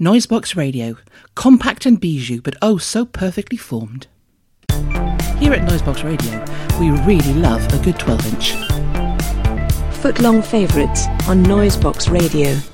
Noisebox Radio, compact and bijou, but oh so perfectly formed. Here at Noisebox Radio, we really love a good 12-inch. Footlong favourites on Noisebox Radio.